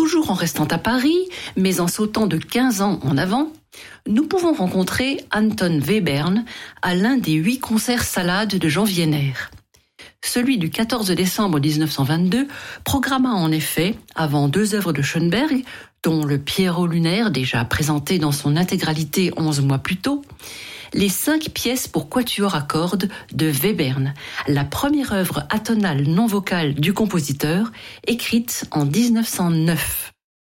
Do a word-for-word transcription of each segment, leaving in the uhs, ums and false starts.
Toujours en restant à Paris, mais en sautant de quinze ans en avant, nous pouvons rencontrer Anton Webern à l'un des huit concerts salades de Jean Wiener. Celui du quatorze décembre dix-neuf cent vingt-deux programma en effet, avant deux œuvres de Schönberg, dont le Pierrot lunaire, déjà présenté dans son intégralité onze mois plus tôt, les cinq pièces pour quatuor à cordes de Webern, la première œuvre atonale non vocale du compositeur, écrite en dix-neuf cent neuf.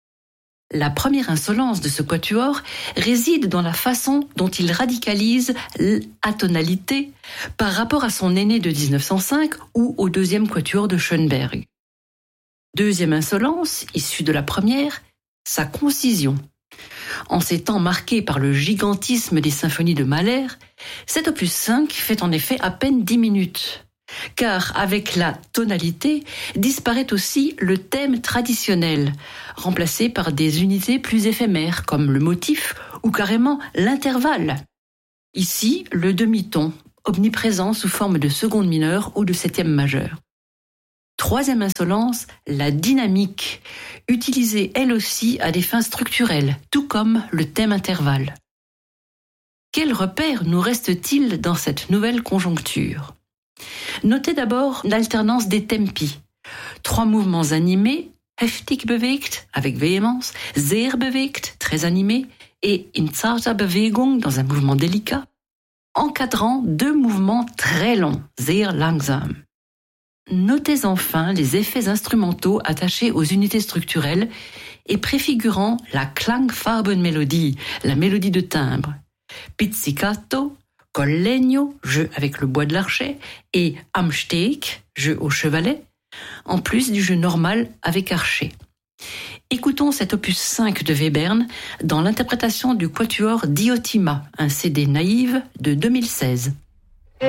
La première insolence de ce quatuor réside dans la façon dont il radicalise l'atonalité par rapport à son aîné de dix-neuf cent cinq ou au deuxième quatuor de Schönberg. Deuxième insolence, issue de la première, sa concision. En ces temps marqués par le gigantisme des symphonies de Mahler, cet opus cinq fait en effet à peine dix minutes. Car avec la tonalité disparaît aussi le thème traditionnel, remplacé par des unités plus éphémères comme le motif ou carrément l'intervalle. Ici, le demi-ton, omniprésent sous forme de seconde mineure ou de septième majeure. Troisième insolence, la dynamique, utilisée elle aussi à des fins structurelles, tout comme le thème intervalle. Quel repère nous reste-t-il dans cette nouvelle conjoncture ? Notez d'abord l'alternance des tempi. Trois mouvements animés, heftig bewegt, avec véhémence, sehr bewegt, très animé, et in zarter Bewegung, dans un mouvement délicat, encadrant deux mouvements très longs, sehr langsam. Notez enfin les effets instrumentaux attachés aux unités structurelles et préfigurant la Klangfarbenmelodie, la mélodie de timbre. Pizzicato, Collegno, jeu avec le bois de l'archet, et Am Steg, jeu au chevalet, en plus du jeu normal avec archet. Écoutons cet opus cinq de Webern dans l'interprétation du quatuor Diotima, un C D naïve de deux mille seize.